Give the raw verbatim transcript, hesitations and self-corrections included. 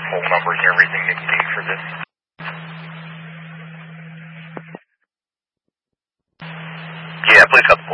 full numbers and everything that you need for this. Yeah, please help.